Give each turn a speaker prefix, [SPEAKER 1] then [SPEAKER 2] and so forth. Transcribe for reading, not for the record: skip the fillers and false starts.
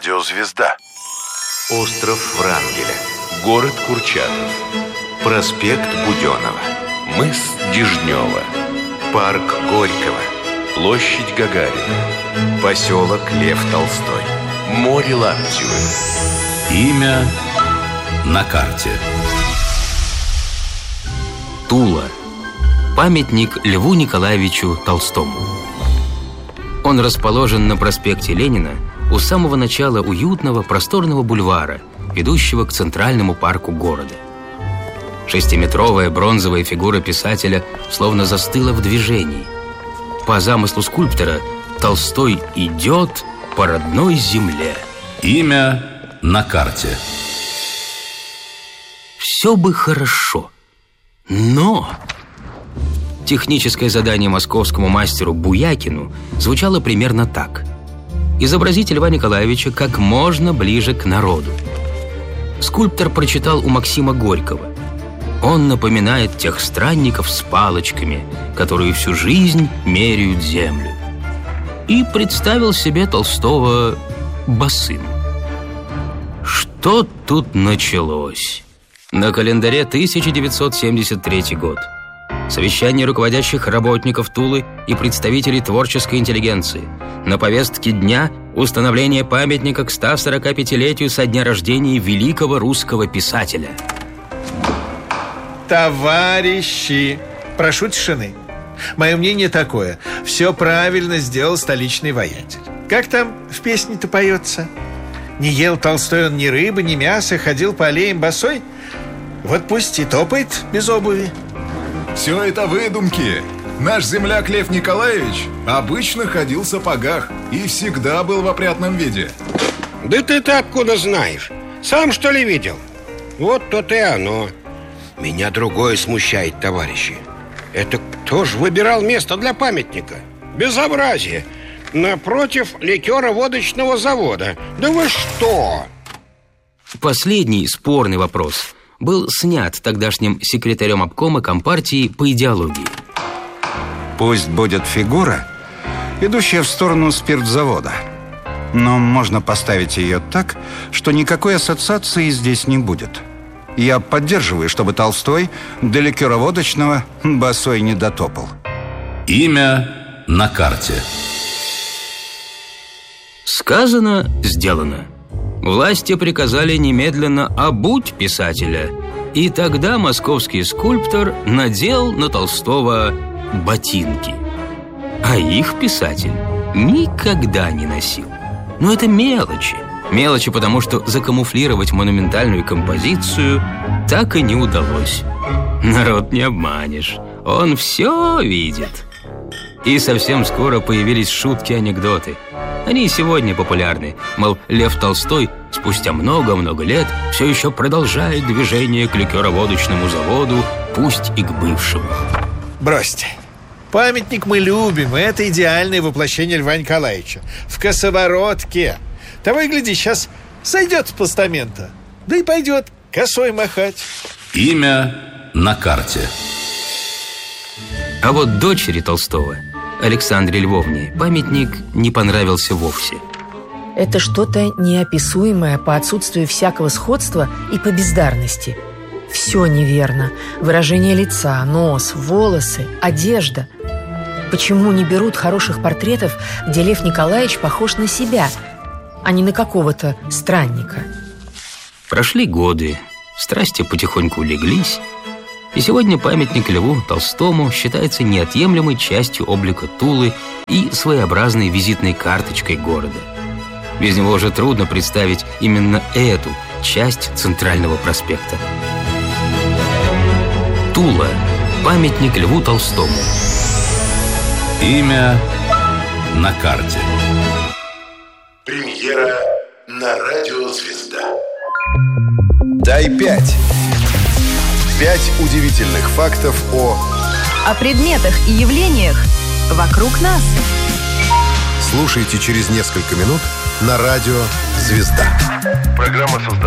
[SPEAKER 1] радио «Звезда».
[SPEAKER 2] Остров Врангеля.
[SPEAKER 1] Город Курчатов.
[SPEAKER 2] Проспект Буденова.
[SPEAKER 1] Мыс Дежнева.
[SPEAKER 2] Парк Горького.
[SPEAKER 1] Площадь Гагарина.
[SPEAKER 2] Поселок Лев Толстой.
[SPEAKER 1] Море Лаптевы.
[SPEAKER 3] Имя на карте.
[SPEAKER 4] Тула. Памятник Льву Николаевичу Толстому. Он расположен на проспекте Ленина у самого начала уютного просторного бульвара, ведущего к центральному парку города. 6-метровая бронзовая фигура писателя словно застыла в движении. По замыслу скульптора Толстой идет по родной земле.
[SPEAKER 3] Имя на карте.
[SPEAKER 4] Все бы хорошо, но... Техническое задание московскому мастеру Буякину звучало примерно так: изобразить Льва Николаевича как можно ближе к народу. Скульптор прочитал у Максима Горького: он напоминает тех странников с палочками, которые всю жизнь меряют землю. И представил себе Толстого босым. Что тут началось? На календаре 1973 год. Совещание руководящих работников Тулы и представителей творческой интеллигенции. На повестке дня установление памятника к 145-летию со дня рождения великого русского писателя.
[SPEAKER 5] Товарищи, прошу тишины. Мое мнение такое: все правильно сделал столичный воятель. Как там в песне-то поется? Не ел Толстой он ни рыбы, ни мяса, ходил по аллеям босой. Вот пусть и топает без обуви.
[SPEAKER 6] Все это выдумки. Наш земляк Лев Николаевич обычно ходил в сапогах и всегда был в опрятном виде.
[SPEAKER 7] Да ты-то откуда знаешь? Сам, что ли, видел? Вот то-то и оно. Меня другое смущает, товарищи. Это кто ж выбирал место для памятника? Безобразие. Напротив ликеро-водочного завода. Да вы что?
[SPEAKER 4] Последний спорный вопрос был снят тогдашним секретарем обкома Компартии по идеологии.
[SPEAKER 8] Пусть будет фигура, идущая в сторону спиртзавода, но можно поставить ее так, что никакой ассоциации здесь не будет. Я поддерживаю, чтобы Толстой до ликероводочного босой не дотопал.
[SPEAKER 3] Имя на карте.
[SPEAKER 4] Сказано, сделано. Власти приказали немедленно обуть писателя, и тогда московский скульптор надел на Толстого ботинки. А их писатель никогда не носил. Но это мелочи. Мелочи, потому что закамуфлировать монументальную композицию так и не удалось. Народ не обманешь, он все видит. И совсем скоро появились шутки-анекдоты. Они и сегодня популярны. Мол, Лев Толстой спустя много-много лет все еще продолжает движение к ликероводочному заводу, пусть и к бывшему.
[SPEAKER 5] Бросьте. Памятник мы любим, и это идеальное воплощение Льва Николаевича. В косоворотке. Того и гляди, сейчас сойдет с постамента, да и пойдет косой махать.
[SPEAKER 3] Имя на карте.
[SPEAKER 4] А вот дочери Толстого, Александре Львовне, памятник не понравился вовсе.
[SPEAKER 9] Это что-то неописуемое по отсутствию всякого сходства и по бездарности. Все неверно. Выражение лица, нос, волосы, одежда. Почему не берут хороших портретов, где Лев Николаевич похож на себя, а не на какого-то странника?
[SPEAKER 4] Прошли годы, страсти потихоньку улеглись, и сегодня памятник Льву Толстому считается неотъемлемой частью облика Тулы и своеобразной визитной карточкой города. Без него уже трудно представить именно эту часть центрального проспекта. Тула. Памятник Льву Толстому.
[SPEAKER 3] Имя на карте.
[SPEAKER 1] Премьера на радио «Звезда».
[SPEAKER 10] Дай 5. 5 удивительных фактов
[SPEAKER 11] о предметах и явлениях вокруг нас.
[SPEAKER 10] Слушайте через несколько минут на радио «Звезда».
[SPEAKER 1] Программа создана